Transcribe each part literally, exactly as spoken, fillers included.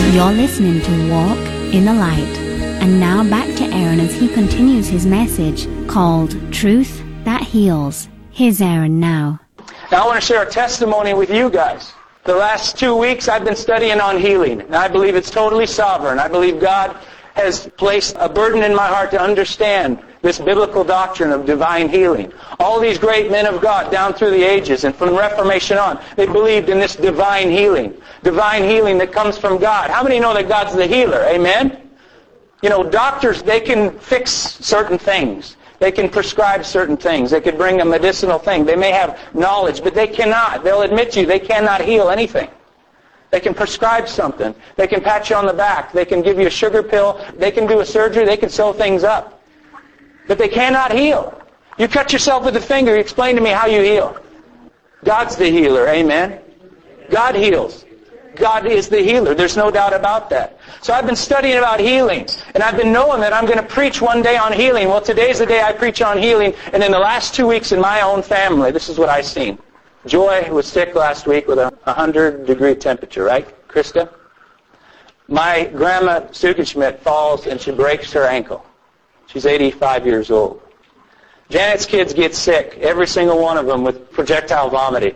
You're listening to Walk in the Light. And now back to Aaron as he continues his message called Truth That Heals. Here's Aaron now. Now I want to share a testimony with you guys. The last two weeks I've been studying on healing, and I believe it's totally sovereign. I believe God has placed a burden in my heart to understand this biblical doctrine of divine healing. All these great men of God down through the ages and from the Reformation on, they believed in this divine healing. Divine healing that comes from God. How many know that God's the healer? Amen? You know, doctors, they can fix certain things. They can prescribe certain things. They could bring a medicinal thing. They may have knowledge, but they cannot. They'll admit to you they cannot heal anything. They can prescribe something. They can pat you on the back. They can give you a sugar pill. They can do a surgery. They can sew things up. But they cannot heal. You cut yourself with a finger. You explain to me how you heal. God's the healer. Amen? God heals. God is the healer. There's no doubt about that. So I've been studying about healing, and I've been knowing that I'm going to preach one day on healing. Well, today's the day I preach on healing, and in the last two weeks in my own family, this is what I've seen. Joy was sick last week with a one hundred degree temperature, right, Krista? My grandma Sugenschmidt falls and she breaks her ankle. She's eighty-five years old. Janet's kids get sick, every single one of them with projectile vomiting.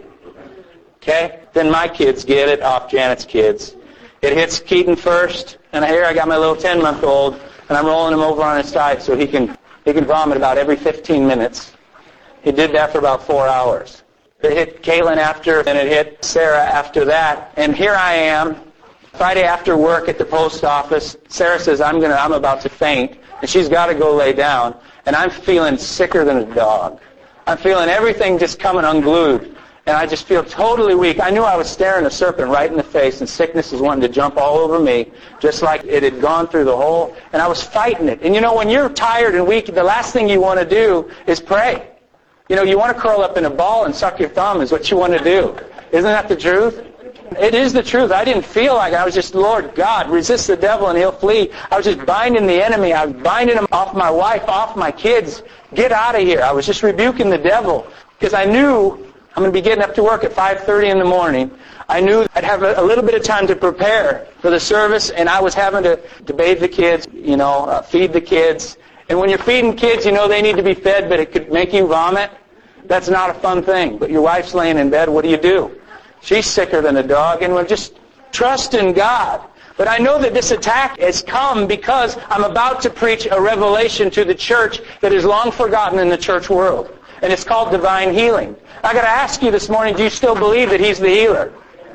Okay? Then my kids get it off Janet's kids. It hits Keaton first, and here I got my little ten-month-old, and I'm rolling him over on his side so he can he can vomit about every fifteen minutes. He did that for about four hours. It hit Caitlin after, and it hit Sarah after that. And here I am, Friday after work at the post office. Sarah says, I'm gonna, I'm about to faint, and she's got to go lay down. And I'm feeling sicker than a dog. I'm feeling everything just coming unglued. And I just feel totally weak. I knew I was staring a serpent right in the face, and sickness was wanting to jump all over me, just like it had gone through the whole, and I was fighting it. And you know, when you're tired and weak, the last thing you want to do is pray. You know, you want to curl up in a ball and suck your thumb is what you want to do. Isn't that the truth? It is the truth. I didn't feel like it. I was just, Lord God, resist the devil and he'll flee. I was just binding the enemy. I was binding him off my wife, off my kids. Get out of here. I was just rebuking the devil because I knew I'm going to be getting up to work at five thirty in the morning. I knew I'd have a, a little bit of time to prepare for the service, and I was having to, to bathe the kids, you know, uh, feed the kids. And when you're feeding kids, you know they need to be fed, but it could make you vomit. That's not a fun thing. But your wife's laying in bed, what do you do? She's sicker than a dog, and we're just trust in God. But I know that this attack has come because I'm about to preach a revelation to the church that is long forgotten in the church world. And it's called divine healing. I got to ask you this morning, do you still believe that He's the healer?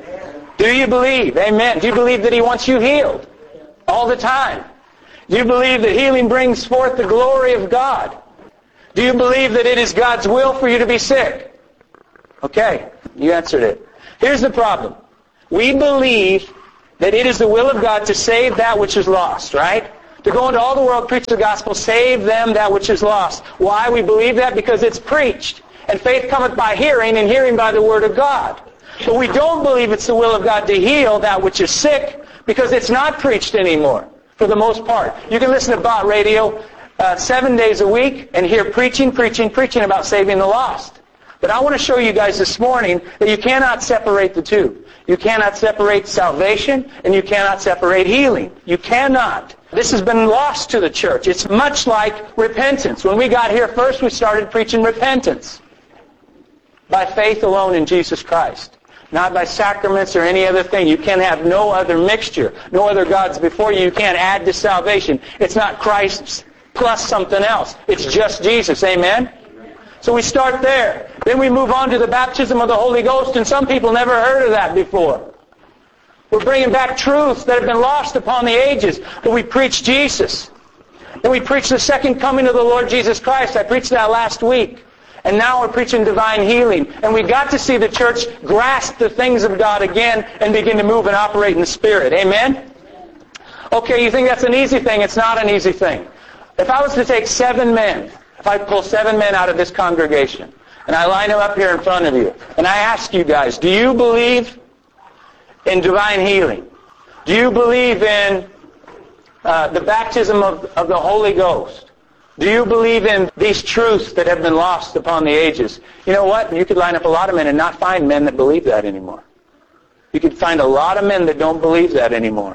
Do you believe? Amen. Do you believe that He wants you healed all the time? Do you believe that healing brings forth the glory of God? Do you believe that it is God's will for you to be sick? Okay, you answered it. Here's the problem. We believe that it is the will of God to save that which is lost, right? To go into all the world, preach the gospel, save them that which is lost. Why we believe that? Because it's preached. And faith cometh by hearing, and hearing by the word of God. But we don't believe it's the will of God to heal that which is sick because it's not preached anymore, for the most part. You can listen to Bot Radio uh, seven days a week and hear preaching, preaching, preaching about saving the lost. But I want to show you guys this morning that you cannot separate the two. You cannot separate salvation, and you cannot separate healing. You cannot. This has been lost to the church. It's much like repentance. When we got here first, we started preaching repentance. By faith alone in Jesus Christ. Not by sacraments or any other thing. You can have no other mixture. No other gods before you. You can't add to salvation. It's not Christ plus something else. It's just Jesus. Amen? So we start there. Then we move on to the baptism of the Holy Ghost, and some people never heard of that before. We're bringing back truths that have been lost upon the ages. But we preach Jesus. Then we preach the second coming of the Lord Jesus Christ. I preached that last week. And now we're preaching divine healing. And we got to see the church grasp the things of God again and begin to move and operate in the Spirit. Amen? Okay, you think that's an easy thing. It's not an easy thing. If I was to take seven men, if I pull seven men out of this congregation, and I line them up here in front of you, and I ask you guys, do you believe in divine healing? Do you believe in uh, the baptism of, of the Holy Ghost? Do you believe in these truths that have been lost upon the ages? You know what? You could line up a lot of men and not find men that believe that anymore. You could find a lot of men that don't believe that anymore.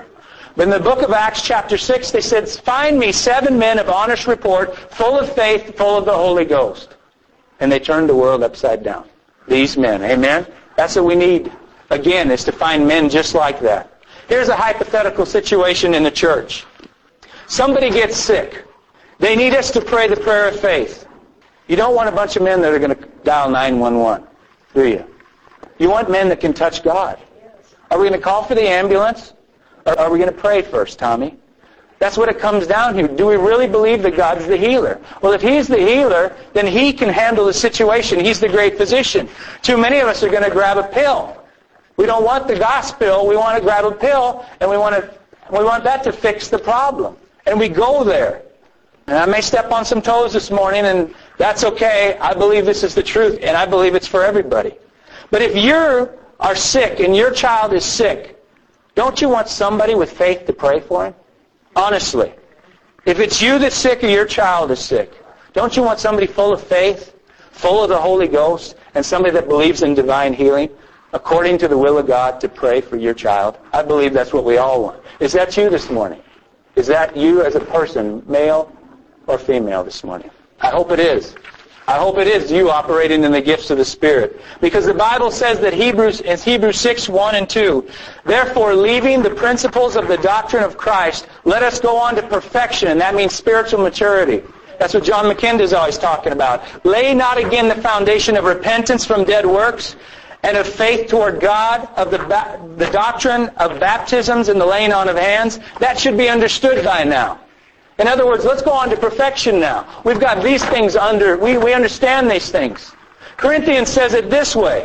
But in the book of Acts chapter six, they said, find me seven men of honest report, full of faith, full of the Holy Ghost. And they turned the world upside down. These men, amen? That's what we need, again, is to find men just like that. Here's a hypothetical situation in the church. Somebody gets sick. They need us to pray the prayer of faith. You don't want a bunch of men that are going to dial nine one one, do you? You want men that can touch God. Are we going to call for the ambulance? Or are we going to pray first, Tommy? That's what it comes down to. Do we really believe that God's the healer? Well, if He's the healer, then He can handle the situation. He's the great physician. Too many of us are going to grab a pill. We don't want the gospel. We want to grab a pill, and we want to, we want that to fix the problem. And we go there. And I may step on some toes this morning, and that's okay. I believe this is the truth, and I believe it's for everybody. But if you are sick and your child is sick, don't you want somebody with faith to pray for him? Honestly. If it's you that's sick or your child is sick, don't you want somebody full of faith, full of the Holy Ghost, and somebody that believes in divine healing, according to the will of God, to pray for your child? I believe that's what we all want. Is that you this morning? Is that you as a person, male or female this morning? I hope it is. I hope it is you operating in the gifts of the Spirit. Because the Bible says that Hebrews, in Hebrews six, one and two, therefore, leaving the principles of the doctrine of Christ, let us go on to perfection, and that means spiritual maturity. That's what John McKenna is always talking about. Lay not again the foundation of repentance from dead works, and of faith toward God, of the, ba- the doctrine of baptisms and the laying on of hands. That should be understood by now. In other words, let's go on to perfection now. We've got these things under, we, we understand these things. Corinthians says it this way.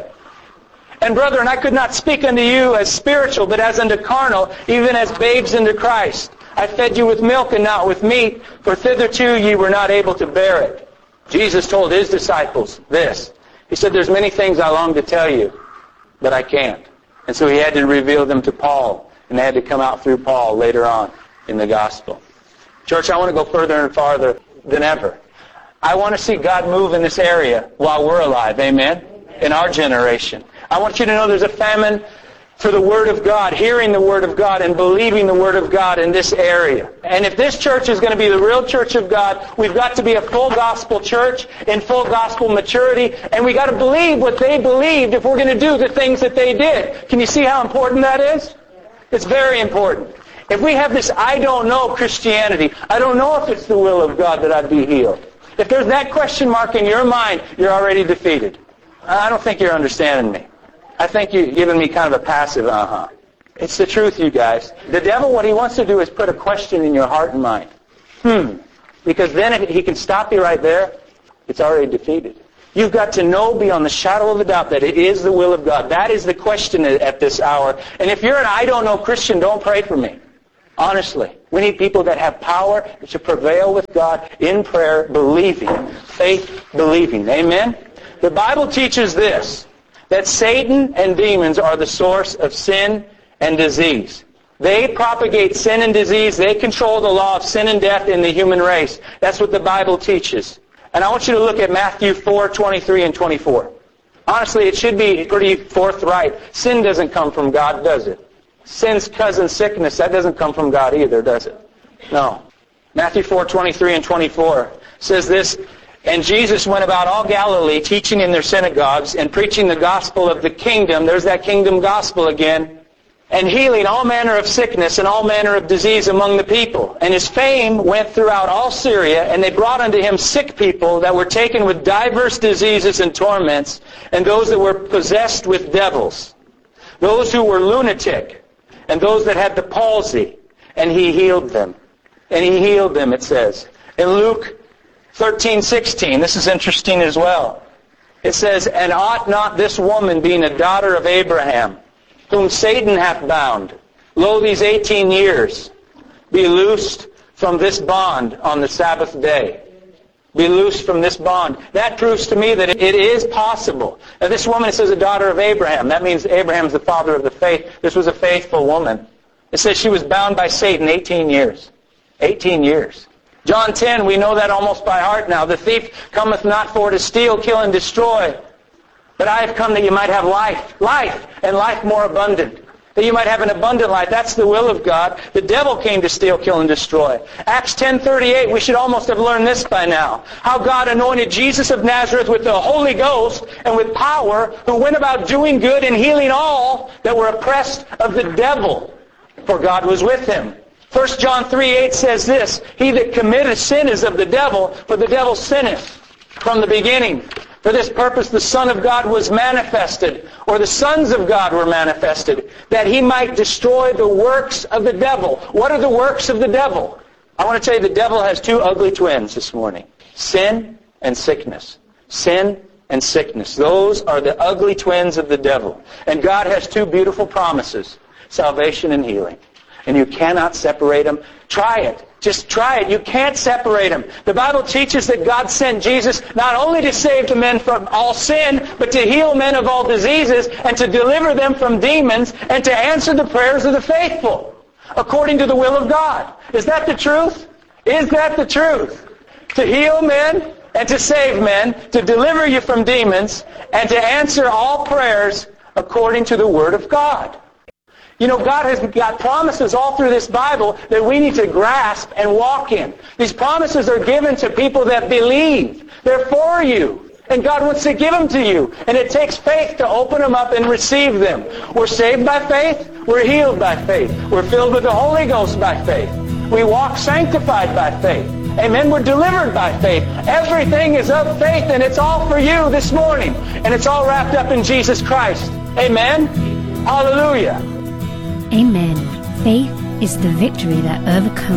And brethren, I could not speak unto you as spiritual, but as unto carnal, even as babes into Christ. I fed you with milk and not with meat, for thitherto ye were not able to bear it. Jesus told His disciples this. He said, there's many things I long to tell you, but I can't. And so He had to reveal them to Paul, and they had to come out through Paul later on in the gospel. Church, I want to go further and farther than ever. I want to see God move in this area while we're alive, amen? In our generation. I want you to know there's a famine for the Word of God, hearing the Word of God and believing the Word of God in this area. And if this church is going to be the real church of God, we've got to be a full gospel church in full gospel maturity, and we've got to believe what they believed if we're going to do the things that they did. Can you see how important that is? It's very important. If we have this I don't know Christianity, I don't know if it's the will of God that I'd be healed. If there's that question mark in your mind, you're already defeated. I don't think you're understanding me. I think you're giving me kind of a passive uh-huh. It's the truth, you guys. The devil, what he wants to do is put a question in your heart and mind. Hmm. Because then if he can stop you right there, it's already defeated. You've got to know beyond the shadow of a doubt that it is the will of God. That is the question at this hour. And if you're an I don't know Christian, don't pray for me. Honestly, we need people that have power to prevail with God in prayer, believing, faith believing. Amen? The Bible teaches this, that Satan and demons are the source of sin and disease. They propagate sin and disease. They control the law of sin and death in the human race. That's what the Bible teaches. And I want you to look at Matthew four, twenty-three and twenty-four. Honestly, it should be pretty forthright. Sin doesn't come from God, does it? Sin's cousin sickness, that doesn't come from God either, does it? No. Matthew four, twenty-three and twenty-four says this, and Jesus went about all Galilee, teaching in their synagogues and preaching the gospel of the kingdom. There's that kingdom gospel again. And healing all manner of sickness and all manner of disease among the people. And His fame went throughout all Syria, and they brought unto Him sick people that were taken with diverse diseases and torments, and those that were possessed with devils, those who were lunatic, and those that had the palsy, and He healed them. And He healed them, it says. In Luke thirteen, sixteen, this is interesting as well. It says, and ought not this woman, being a daughter of Abraham, whom Satan hath bound, lo, these eighteen years, be loosed from this bond on the Sabbath day? Be loosed from this bond. That proves to me that it is possible. Now this woman, it says a daughter of Abraham. That means Abraham's the father of the faith. This was a faithful woman. It says she was bound by Satan eighteen years. eighteen years. John ten, we know that almost by heart now. The thief cometh not for to steal, kill, and destroy. But I have come that you might have life. Life, and life more abundant. that you might have an abundant life. That's the will of God. The devil came to steal, kill, and destroy. Acts ten thirty-eight, we should almost have learned this by now. How God anointed Jesus of Nazareth with the Holy Ghost and with power, who went about doing good and healing all that were oppressed of the devil, for God was with him. First John three eight says this, He that committeth sin is of the devil, for the devil sinneth from the beginning. For this purpose the Son of God was manifested, or the sons of God were manifested, that He might destroy the works of the devil. What are the works of the devil? I want to tell you the devil has two ugly twins this morning. Sin and sickness. Sin and sickness. Those are the ugly twins of the devil. And God has two beautiful promises, salvation and healing. And you cannot separate them. Try it. Just try it. You can't separate them. The Bible teaches that God sent Jesus not only to save the men from all sin, but to heal men of all diseases and to deliver them from demons and to answer the prayers of the faithful according to the will of God. Is that the truth? Is that the truth? To heal men and to save men, to deliver you from demons, and to answer all prayers according to the Word of God. You know, God has got promises all through this Bible that we need to grasp and walk in. These promises are given to people that believe. They're for you. And God wants to give them to you. And it takes faith to open them up and receive them. We're saved by faith. We're healed by faith. We're filled with the Holy Ghost by faith. We walk sanctified by faith. Amen. We're delivered by faith. Everything is of faith, and it's all for you this morning. And it's all wrapped up in Jesus Christ. Amen. Hallelujah. Amen. Faith is the victory that overcomes